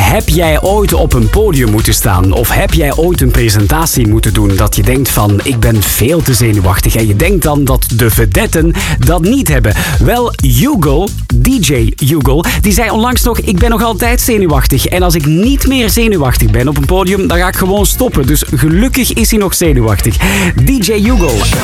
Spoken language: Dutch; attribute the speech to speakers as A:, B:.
A: Heb jij ooit op een podium moeten staan? Of heb jij ooit een presentatie moeten doen dat je denkt van, ik ben veel te zenuwachtig. En je denkt dan dat de vedetten dat niet hebben. Wel, Hugo, DJ Hugo, die zei onlangs nog, ik ben nog altijd zenuwachtig. En als ik niet meer zenuwachtig ben op een podium, dan ga ik gewoon stoppen. Dus gelukkig is hij nog zenuwachtig. DJ Hugo.